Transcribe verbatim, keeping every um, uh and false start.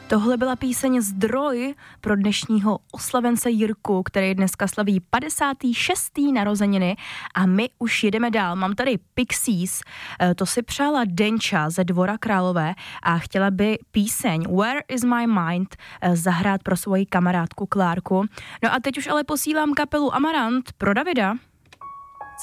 Tohle byla píseň Zdroj pro dnešního oslavence Jirku, který dneska slaví padesátý šestý narozeniny a my už jedeme dál. Mám tady Pixies, to si přála Denča ze Dvora Králové a chtěla by píseň Where is my mind zahrát pro svoji kamarádku Klárku. No a teď už ale posílám kapelu Amarant pro Davida.